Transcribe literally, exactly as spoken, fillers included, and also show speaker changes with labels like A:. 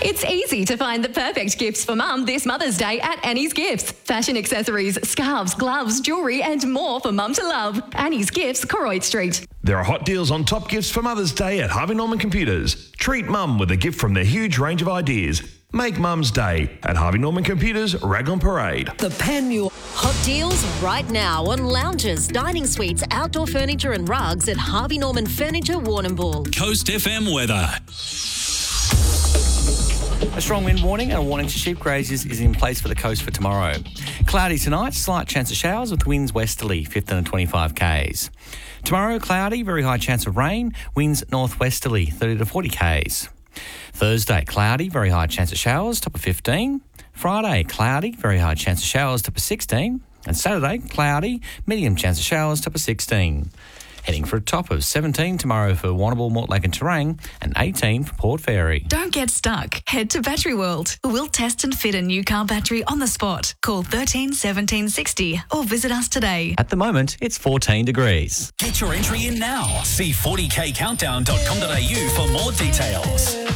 A: It's easy to find the perfect gifts for mum this Mother's Day at Annie's Gifts. Fashion accessories, scarves, gloves, jewellery and more for mum to love. Annie's Gifts, Coroyd Street.
B: There are hot deals on top gifts for Mother's Day at Harvey Norman Computers. Treat mum with a gift from their huge range of ideas. Make Mum's Day at Harvey Norman Computers, Raglan Parade.
C: The Panmure.
D: Hot deals right now on lounges, dining suites, outdoor furniture and rugs at Harvey Norman Furniture, Warrnambool.
E: Coast F M weather.
F: A strong wind warning and a warning to sheep graziers is in place for the coast for tomorrow. Cloudy tonight, slight chance of showers with winds westerly, fifteen to twenty-five k's. Tomorrow, cloudy, very high chance of rain, winds northwesterly, thirty to forty k's. Thursday, cloudy, very high chance of showers, top of fifteen. Friday, cloudy, very high chance of showers, top of sixteen. And Saturday, cloudy, medium chance of showers, top of sixteen. Heading for a top of seventeen tomorrow for Warrnambool, Mortlake and Terang, and eighteen for Port Fairy.
G: Don't get stuck. Head to Battery World. We'll test and fit a new car battery on the spot. Call thirteen seventeen sixty or visit us today.
F: At the moment, it's fourteen degrees.
E: Get your entry in now. See forty k countdown dot com dot a u for more details.